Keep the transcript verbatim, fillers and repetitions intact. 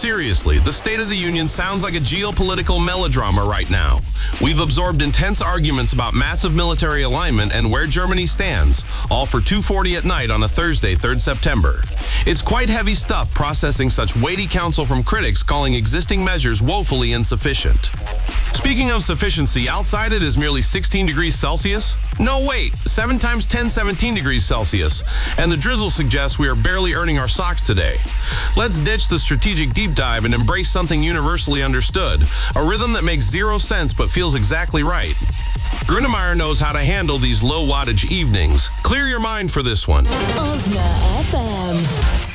Seriously, the State of the Union sounds like a geopolitical melodrama right now. We've absorbed intense arguments about massive military alignment and where Germany stands, all for two forty at night on a Thursday, third September. It's quite heavy stuff processing such weighty counsel from critics calling existing measures woefully insufficient. Speaking of sufficiency, outside it is merely sixteen degrees Celsius? No, wait, seven times ten, seventeen degrees Celsius. And the drizzle suggests we are barely earning our socks today. Let's ditch the strategic deep dive and embrace something universally understood, a rhythm that makes zero sense but feels exactly right. Grunemeyer knows how to handle these low wattage evenings. Clear your mind for this one. Osna F M.